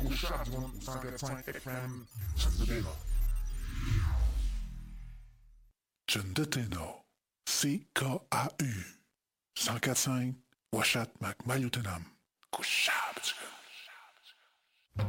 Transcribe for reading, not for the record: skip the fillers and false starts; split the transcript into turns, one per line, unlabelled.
Couchard 105 FM, Sandino.
Cundeteno, CKAU 145 Washat McMayutenam. Couchard.